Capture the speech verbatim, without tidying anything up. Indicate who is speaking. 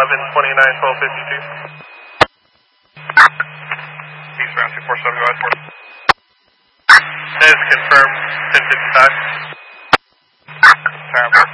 Speaker 1: eleven twenty-nine twelve fifty-two.
Speaker 2: Eastbound two four seven, go ahead.
Speaker 1: That is confirmed, ten fifty-five.
Speaker 2: Tower